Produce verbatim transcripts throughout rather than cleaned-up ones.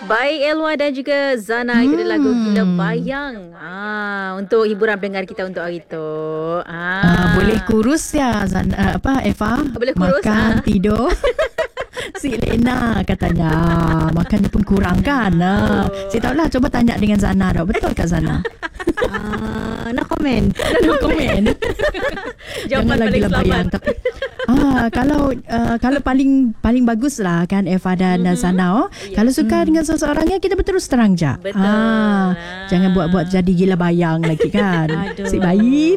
Baik Elwa dan juga Zana, hmm. itu adalah lagu Gila Bayang. Ah, untuk hiburan pendengar kita untuk hari tu. Ah. Uh, boleh kurus ya Zana, uh, apa Eva? Boleh kurus. Makan, ah. tidur. Si Lena katanya makannya pun kurang kan. Uh, saya tahulah, coba tanya dengan Zana dah. Betul ke Zana? Uh, no comment. No comment. Janganlah Gila Bayang. Tapi ah, kalau uh, kalau paling paling bagus lah kan Eva dan mm-hmm. Zana. Oh. Yeah. Kalau suka mm. dengan seseorang ya kita berterus terang je. Betul. Ah, jangan buat-buat jadi Gila Bayang lagi kan. Si baik.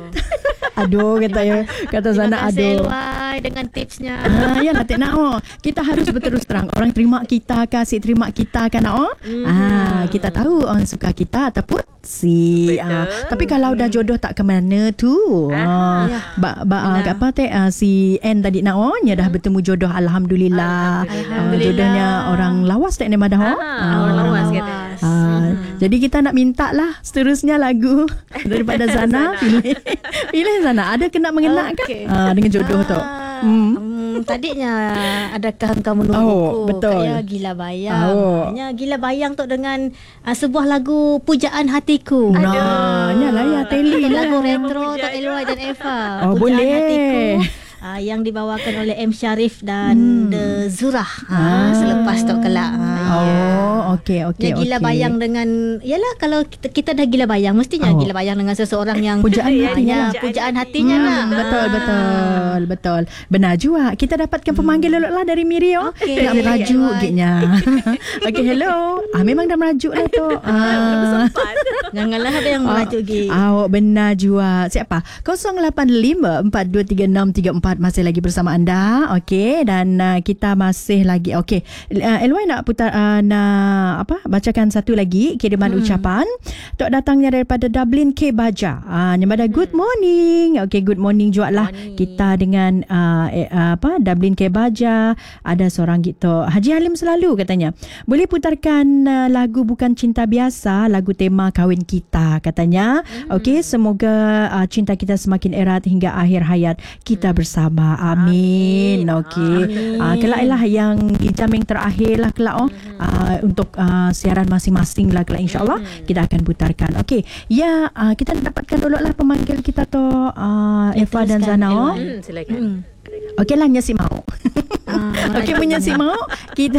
Aduh kata ya, kata Zana aduh. Elwai dengan tipsnya. Ah, ya nak nak oh. Kita harus berterus terang. Orang terima kita ke, si terima kita kan oh. Mm. Ah, kita tahu orang suka kita ataupun si. Ah, tapi kalau dah jodoh tak ke mana tu. Ah, ya. ba, ba, nah. apa teh uh, si N tadi nak oh, nya dah bertemu jodoh alhamdulillah. Alhamdulillah. Uh, jodohnya orang lawas tak nama dah oh. Ah, orang lawas kata. Ah, hmm. Jadi kita nak minta lah seterusnya lagu daripada Zana. Pilih Pilih Zana. Ada kena mengena okay. kan? Ah, dengan jodoh ah, tu. Hmm. Hmm, tadinya adakah engkau menungguku? Oh, betul. Kayak Gila Bayang. Oh. Hanya Gila Bayang tu dengan uh, sebuah lagu Pujaan Hatiku. Nah, nyalah ya teli lagu retro Tok Elwai dan Eva. Oh, Pujaan boleh. Hatiku. Uh, yang dibawakan oleh M. Sharif dan hmm. The Zurah uh, ah. selepas Tok Kelak. Uh, oh, yeah. okey okey. Gila okay. Bayang dengan, yalah kalau kita, kita dah gila bayang, mestinya oh. gila bayang dengan seseorang yang pujaan hatinya, pujaan, pujaan hatinya hmm, lah. Betul betul betul. Benar juga. Kita dapatkan pemanggil hmm. lah dari Mirio. Okay. Nak merajuk gitnya. Okey, hello. Ah memang dah merajuk lah tu. Ah. Janganlah ada yang merajuk gi. Ah, oh, benar juga. Siapa? kosong lapan lima empat dua tiga enam tiga empat masih lagi bersama anda. Okey, dan uh, kita masih lagi okey. Uh, Elwai nak putar uh, nak apa? Bacakan satu lagi kiriman hmm. ucapan. Tok datangnya daripada Dublin K Baja. Ah, uh, nyamada good morning. Okey, good morning juga lah. Kita dengan uh, eh, uh, apa? Dublin K Baja. Ada seorang gitu. Haji Halim selalu katanya. Boleh putarkan uh, lagu Bukan Cinta Biasa, lagu tema kahwin kita katanya. Hmm. Okey, semoga uh, cinta kita semakin erat hingga akhir hayat kita hmm. bersama. Amin. Amin. Okey. Uh, kelak lah yang di jam yang terakhir lah kelak oh. Hmm. Uh, untuk uh, siaran masing-masing lah kelak insya-Allah hmm. kita akan putarkan. Okey. Ya, uh, kita dapatkan dulu lah pemanggil kita tu uh, Eva dan Zana oh. Hmm, silakan. Hmm. Okeylah Nya si mau. Uh, Okey punya si mau kita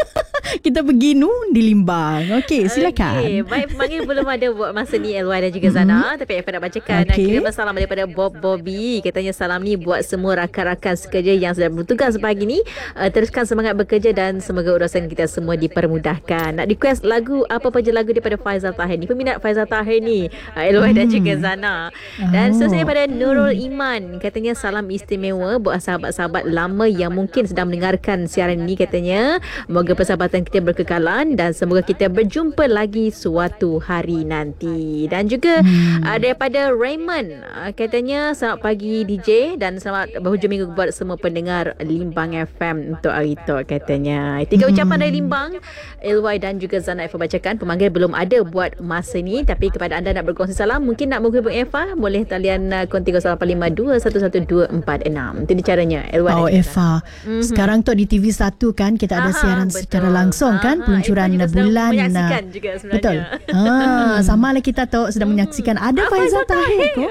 kita pergi nu di Limbang. Okey, silakan. Okey, baik pemanggil belum ada buat masa ni Elwai dan juga Zana, mm-hmm. tapi Eva nak bacakan. Okay. Nak kirim salam daripada Bob Bobby. Katanya salam ni buat semua rakan-rakan sekerja yang sedang bertugas pagi ni. Uh, teruskan semangat bekerja dan semoga urusan kita semua dipermudahkan. Nak request lagu apa saja lagu daripada Faizal Tahir ni. Peminat Faizal Tahir ni, uh, Elwai mm. dan juga Zana. Dan oh. seterusnya daripada Nurul Iman. Katanya salam istimewa buat sahabat-sahabat lama yang mungkin sedang mendengarkan siaran ini katanya. Moga persahabatan kita berkekalan dan semoga kita berjumpa lagi suatu hari nanti. Dan juga hmm. uh, daripada Raymond uh, katanya selamat pagi D J dan selamat berhujung minggu buat semua pendengar Limbang F M untuk hari tu katanya. Tiga hmm. ucapan dari Limbang, Elwai dan juga Zana Eva bacakan. Pemanggil belum ada buat masa ni, tapi kepada anda nak berkongsi salam, mungkin nak menghubung Eva, boleh talian uh, kod tiga lapan lima dua satu satu dua empat enam. Itu caranya Elwai. Oh Eva, mm-hmm. sekarang tu di T V satu kan kita ada Aha, siaran betul. secara langsung kan. Aha, peluncuran bulan menyaksikan juga sebenarnya. Betul. Ah, sama lah kita tu sedang menyaksikan ada ah, Faizal Tahir ko.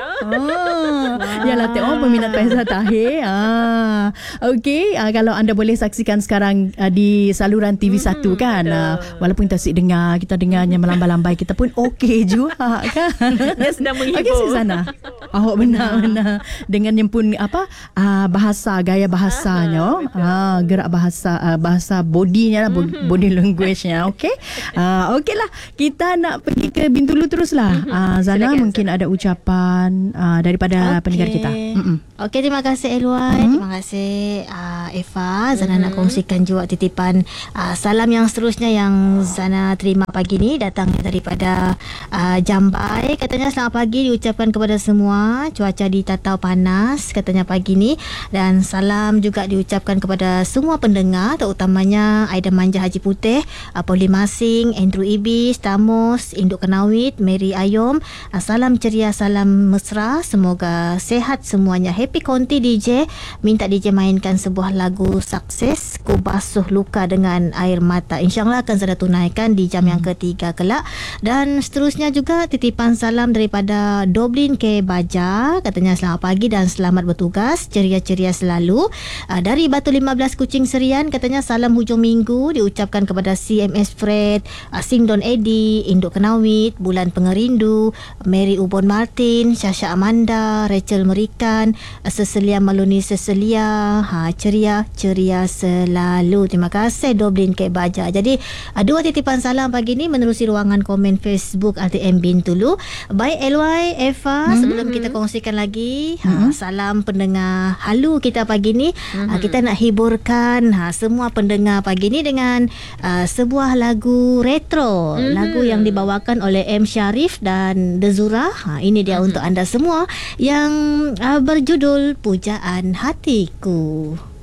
Ah. Yalah tengok peminat Faizal Tahir. Ah. Okey, ah, kalau anda boleh saksikan sekarang ah, di saluran T V satu hmm, kan. Ah, walaupun kita asyik dengar, kita dengarnya melambai-lambai, kita pun okey juga kan. Dia sedang menghibur. Okey Susana. Oh benar benar. Dengan yang pun apa ah, bahasa gaya bahasanya, ah, gerak bahasa ah, bahasa bodinya lah, body language-nya. Okey. Uh, Okeylah. Kita nak pergi ke Bintulu teruslah. Uh, Zana Silakan, mungkin Zana. ada ucapan uh, daripada okay. pendengar kita. Okey, terima kasih Elwai. Mm-hmm. Terima kasih uh, Eva. Zana mm-hmm. nak kongsikan juga titipan uh, salam yang seterusnya yang Zana terima pagi ni datangnya daripada uh, Jambai. Katanya selamat pagi diucapkan kepada semua. Cuaca di Tatau panas katanya pagi ni, dan salam juga diucapkan kepada semua pendengar, terutamanya Aida Manja Haji Haji Putih, uh, Pauli Masing, Andrew Ibis, Tamos, Induk Kenawit, Mary Ayom. Uh, salam ceria, salam mesra. Semoga sehat semuanya. Happy Konti D J. Minta D J mainkan sebuah lagu Sukses, Ku Basuh Luka Dengan Air Mata. InsyaAllah akan saya tunaikan di jam yang ketiga kelak. Dan seterusnya juga titipan salam daripada Doblin K. Baja. Katanya selamat pagi dan selamat bertugas. Ceria-ceria selalu. Uh, dari Batu lima belas Kuching Serian, katanya salam hujung minggu diucapkan kepada C M S Fred, uh, Singdon Eddie, Induk Kenawit, Bulan Pengerindu, Mary Ubon Martin, Syasha Amanda, Rachel Merikan, uh, Seselia Maluni Seselia. Ha, ceria, ceria selalu. Terima kasih Doblin K. Baja. Jadi uh, dua titipan salam pagi ni menerusi ruangan komen Facebook R T M Bintulu. Baik L Y, Eva, mm-hmm. sebelum kita kongsikan lagi, mm-hmm. ha, salam pendengar halu kita pagi ni. Mm-hmm. Ha, kita nak hiburkan ha, semua pendengar pagi ni dengan uh, sebuah lagu retro, mm-hmm. lagu yang dibawakan oleh M. Sharif dan Dezura. Ha, ini dia mm-hmm. untuk anda semua yang uh, berjudul Pujaan Hatiku.